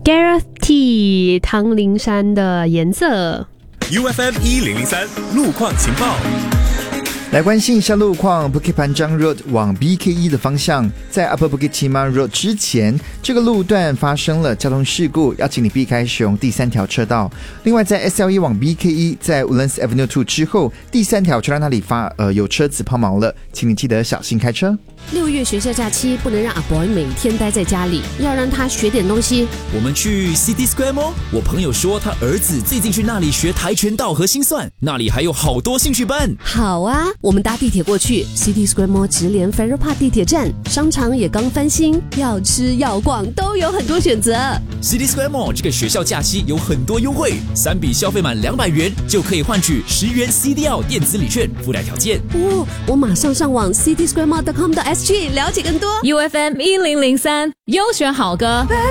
Gareth T 汤灵山的颜色。 UFM 1003路况情报。 来关心一下路况 Bukit Panjang Road 往 BKE 的方向，在 Upper Bukit Timah Road 之前，这个路段发生了交通事故，要请你避开使用第3条车道。另外在 SLE 往 BKE 在 Woodlands Avenue 2之后，第3条车道那里有车子抛锚了，请你记得小心开车。 6月学校假期不能让阿 boy 每天待在家里，要让他学点东西。 我们去 City Square Mall， 我朋友说他儿子最近去那里学跆拳道和心算，那里还有好多兴趣班。 好啊，我们搭地铁过去 City Square Mall 直连 Farrer Park 地铁站，商场也刚翻新，要吃要逛都有很多选择。 City Square Mall 这个学校假期有很多优惠，3笔消费满200元就可以换取10元 CDL 电子礼券，附带条件。 我马上上网 citysquaremall.com.sg 了解更多。 UFM 1003优选好歌。